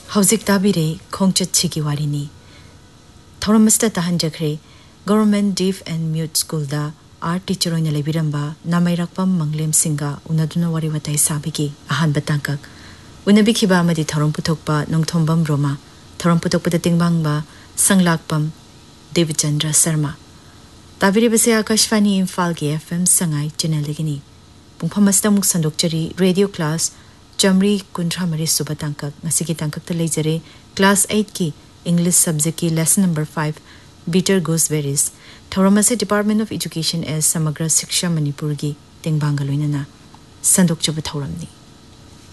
हौजिक ताबिरे खोंगचत छिकी वारिनी थौरमस्ता तहंजखरे government deaf and mute school दा art teacher ओइना लेबिरंबा नामैरकपम Manglem सिंगा उनदुना वारी वताई साबिगी अहान बतांकक उनबिखिबा अमदि थौरम पुथोकपा नोंथोंबम रोमा थौरम पुथोकपदा तिंगबांगबा संगलाकपम देवचंद्र शर्मा ताबिरे बसे आकाशवाणी इम्फाल के एफएम संगाई चैनल लेगिनी पुंफमस्ता मुक संदोकचरी रेडियो क्लास चमरी कुंद्रा मरी सुबह तंकक ngasi ki tangkak ta leijare class 8 ki English subject ki lesson number 5 Bitter Gooseberries Thauramase Department of Education as Samagra Shiksha Manipur gi Tengbanga loinana sandok chaba thauramni